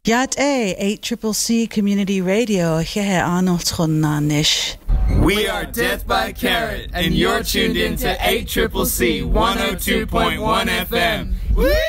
Yad A 8CCC Community Radio Hehe Anotron Nish. We are Death by Carrot, and you're tuned in to 8CCC 102.1 FM. Woo!